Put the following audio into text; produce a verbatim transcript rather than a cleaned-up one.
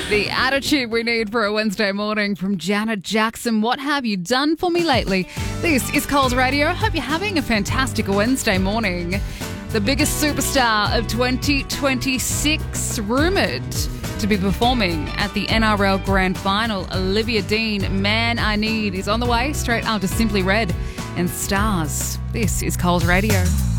The attitude we need for a Wednesday morning from Janet Jackson. What have you done for me lately? This is Coles Radio. Hope you're having a fantastic Wednesday morning. The biggest superstar of twenty twenty-six rumoured to be performing at the N R L Grand Final. Olivia Dean, Man I Need, is on the way straight after Simply Red and Stars. This is Coles Radio.